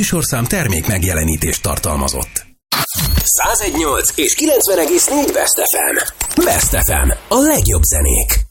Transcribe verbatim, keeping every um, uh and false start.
műsorszám termék megjelenítést tartalmazott. száz egy egész nyolc és kilencven egész négy Best ef em. Best ef em. A legjobb zenék.